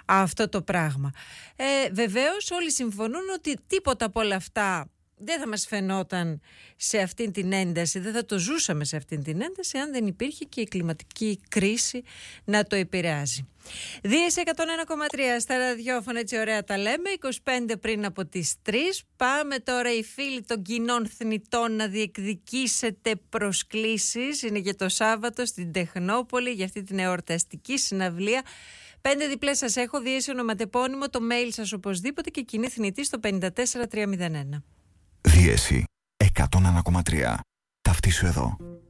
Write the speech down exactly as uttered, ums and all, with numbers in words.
αυτό το πράγμα. Ε, βεβαίως όλοι συμφωνούν ότι τίποτα από όλα αυτά δεν θα μας φαινόταν σε αυτήν την ένταση, δεν θα το ζούσαμε σε αυτήν την ένταση αν δεν υπήρχε και η κλιματική κρίση να το επηρεάζει. Δίες εκατόν ένα κόμμα τρία στα ραδιόφωνα, έτσι ωραία τα λέμε, είκοσι πέντε πριν από τις τρεις. Πάμε τώρα οι φίλοι των κοινών θνητών να διεκδικήσετε προσκλήσεις. Είναι για το Σάββατο στην Τεχνόπολη για αυτή την εορταστική συναυλία. Πέντε διπλές σας έχω, διέσει ονοματεπώνυμο, το mail σας οπωσδήποτε και κοινή θνητή στο πέντε τέσσερα τρία μηδέν ένα. Δίεση εκατόν ένα κόμμα τρία. Ταυτίσου εδώ.